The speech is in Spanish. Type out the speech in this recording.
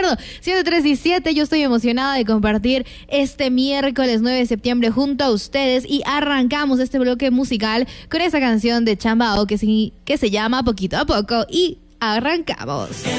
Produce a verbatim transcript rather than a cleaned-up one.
acuerdo. siete tres diecisiete, yo estoy emocionada de compartir este miércoles nueve de septiembre junto a ustedes y arrancamos este bloque musical con esa canción de Chambao que se, que se llama Poquito a Poco y arrancamos.